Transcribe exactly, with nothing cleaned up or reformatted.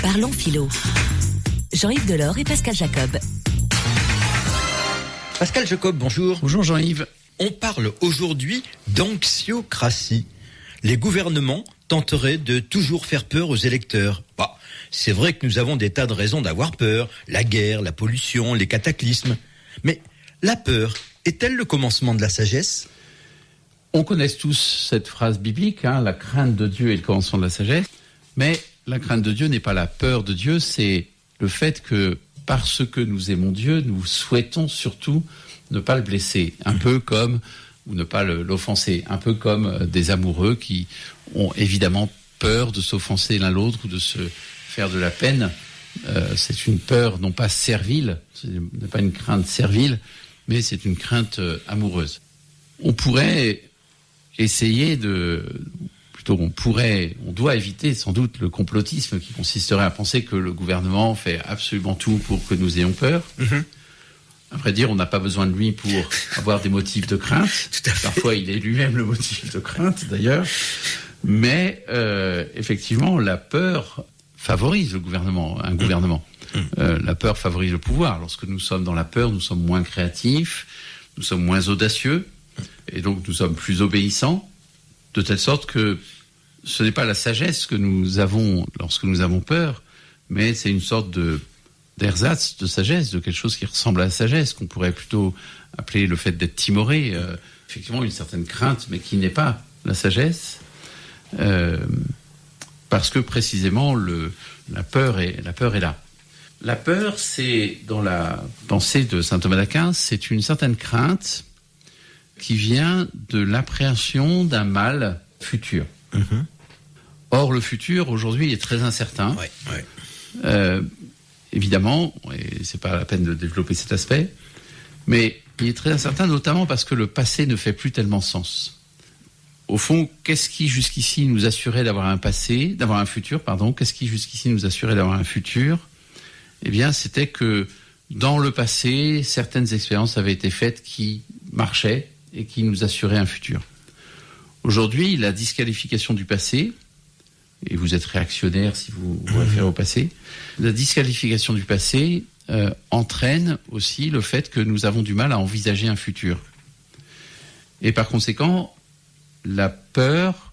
Parlons philo. Jean-Yves Delors et Pascal Jacob. Pascal Jacob, bonjour. Bonjour Jean-Yves. On parle aujourd'hui d'anxiocratie. Les gouvernements tenteraient de toujours faire peur aux électeurs. Bah, c'est vrai que nous avons des tas de raisons d'avoir peur. La guerre, la pollution, les cataclysmes. Mais la peur est-elle le commencement de la sagesse ? On connaît tous cette phrase biblique, hein, la crainte de Dieu est le commencement de la sagesse. Mais la crainte de Dieu n'est pas la peur de Dieu, c'est le fait que parce que nous aimons Dieu, nous souhaitons surtout ne pas le blesser. Un peu comme, ou ne pas l'offenser, un peu comme des amoureux qui ont évidemment peur de s'offenser l'un l'autre ou de se faire de la peine. Euh, c'est une peur non pas servile, ce n'est pas une crainte servile, mais c'est une crainte euh, amoureuse. On pourrait essayer de... Plutôt, on pourrait, on doit éviter sans doute le complotisme qui consisterait à penser que le gouvernement fait absolument tout pour que nous ayons peur. Mm-hmm. À vrai dire, on n'a pas besoin de lui pour avoir des motifs de crainte. Tout à fait. Parfois, il est lui-même le motif de crainte, d'ailleurs. Mais euh, effectivement, la peur favorise le gouvernement, un gouvernement. Mm. Euh, la peur favorise le pouvoir. Lorsque nous sommes dans la peur, nous sommes moins créatifs, nous sommes moins audacieux, et donc nous sommes plus obéissants, de telle sorte que ce n'est pas la sagesse que nous avons lorsque nous avons peur, mais c'est une sorte de d'ersatz de sagesse, de quelque chose qui ressemble à la sagesse, qu'on pourrait plutôt appeler le fait d'être timoré, euh, effectivement une certaine crainte, mais qui n'est pas la sagesse, euh, parce que précisément le, la, peur est, la peur est là. La peur, c'est, dans la pensée de saint Thomas d'Aquin, c'est une certaine crainte qui vient de l'appréhension d'un mal futur. Mmh. Or, le futur, aujourd'hui, est très incertain. Ouais, ouais. Euh, évidemment, et c'est pas la peine de développer cet aspect, mais il est très incertain, notamment parce que le passé ne fait plus tellement sens. Au fond, qu'est-ce qui jusqu'ici nous assurait d'avoir un passé, d'avoir un futur, pardon, qu'est-ce qui jusqu'ici nous assurait d'avoir un futur ? Eh bien, c'était que dans le passé, certaines expériences avaient été faites qui marchaient et qui nous assuraient un futur. Aujourd'hui, la disqualification du passé, et vous êtes réactionnaire si vous vous référez au passé, la disqualification du passé euh, entraîne aussi le fait que nous avons du mal à envisager un futur. Et par conséquent, la peur